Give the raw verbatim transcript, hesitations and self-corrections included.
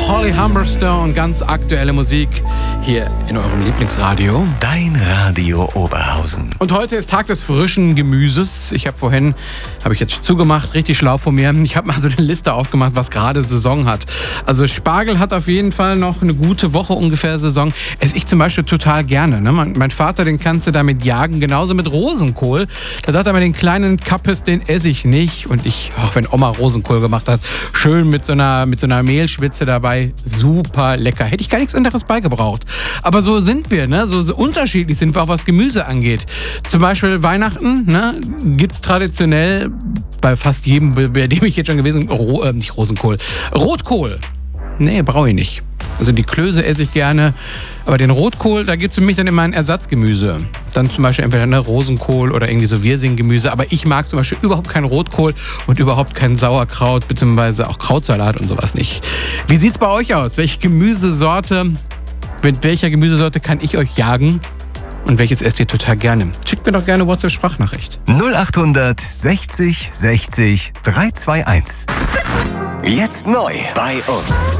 Holly Humberstone, ganz aktuelle Musik hier in eurem Lieblingsradio. Dein Radio Oberhausen. Und heute ist Tag des frischen Gemüses. Ich habe vorhin, habe ich jetzt zugemacht, richtig schlau von mir. Ich habe mal so eine Liste aufgemacht, was gerade Saison hat. Also Spargel hat auf jeden Fall noch eine gute Woche ungefähr Saison. Esse ich zum Beispiel total gerne. Ne? Mein, mein Vater, den kannst du damit jagen, genauso mit Rosenkohl. Da sagt er mal, den kleinen Kappes, den esse ich nicht. Und ich, auch wenn Oma Rosenkohl gemacht hat, schön mit so einer, mit so einer Mehlschwitze dabei, super lecker. Hätte ich gar nichts anderes beigebraucht. Aber so sind wir, ne? So, so unterschiedlich sind wir auch, was Gemüse angeht. Zum Beispiel Weihnachten, ne? Gibt es traditionell bei fast jedem, bei dem ich jetzt schon gewesen bin, Ro- äh, nicht Rosenkohl, Rotkohl. Nee, brauche ich nicht. Also die Klöße esse ich gerne, aber den Rotkohl, da gibt es für mich dann immer ein Ersatzgemüse. Dann zum Beispiel entweder eine Rosenkohl oder irgendwie so Wirsinggemüse. Aber ich mag zum Beispiel überhaupt keinen Rotkohl und überhaupt kein Sauerkraut, beziehungsweise auch Krautsalat und sowas nicht. Wie sieht's bei euch aus? Welche Gemüsesorte, mit welcher Gemüsesorte kann ich euch jagen? Und welches esst ihr total gerne? Schickt mir doch gerne WhatsApp-Sprachnachricht. null achthundert sechzig sechzig drei zwei eins. Jetzt neu bei uns.